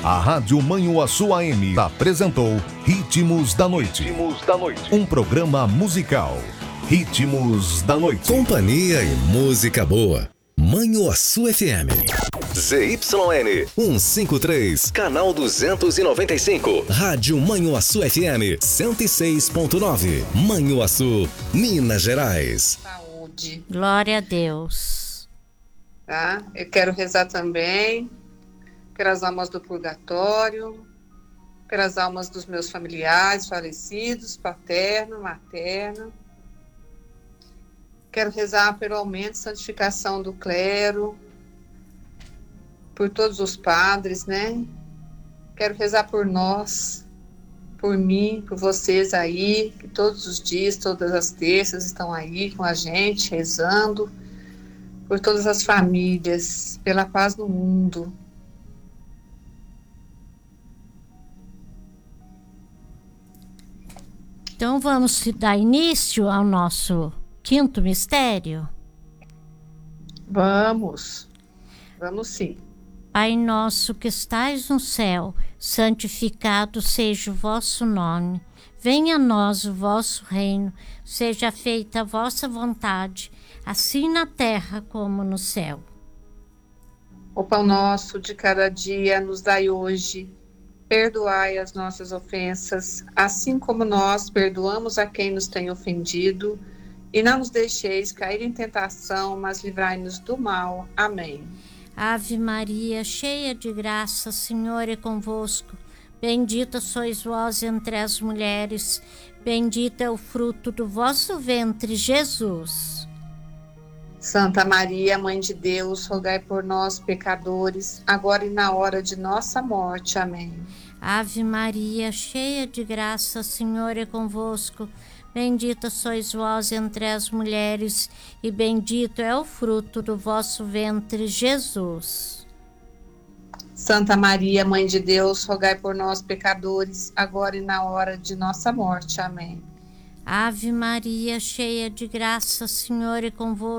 A Rádio Manhuaçu AM apresentou Ritmos da Noite. Um programa musical. Ritmos da Noite. Companhia e música boa. Manhuaçu FM. ZYN 153, canal 295. Rádio Manhuaçu FM 106.9. Manhuaçu, Minas Gerais. Saúde. Glória a Deus. Tá? Eu quero rezar também pelas almas do purgatório, pelas almas dos meus familiares falecidos, paterno, materno. Quero rezar pelo aumento e santificação do clero, por todos os padres, né? Quero rezar por nós, por mim, por vocês aí, que todos os dias, todas as terças estão aí com a gente, rezando, por todas as famílias, pela paz no mundo. Então vamos dar início ao nosso quinto mistério? Vamos sim. Pai nosso que estais no céu, santificado seja o vosso nome. Venha a nós o vosso reino, seja feita a vossa vontade, assim na terra como no céu. O pão nosso de cada dia nos dai hoje. Perdoai as nossas ofensas, assim como nós perdoamos a quem nos tem ofendido. E não nos deixeis cair em tentação, mas livrai-nos do mal. Amém. Ave Maria, cheia de graça, o Senhor é convosco. Bendita sois vós entre as mulheres, bendito é o fruto do vosso ventre, Jesus. Santa Maria, Mãe de Deus, rogai por nós, pecadores, agora e na hora de nossa morte. Amém. Ave Maria, cheia de graça, o Senhor é convosco. Bendita sois vós entre as mulheres, e bendito é o fruto do vosso ventre, Jesus. Santa Maria, Mãe de Deus, rogai por nós, pecadores, agora e na hora de nossa morte. Amém. Ave Maria, cheia de graça, o Senhor é convosco.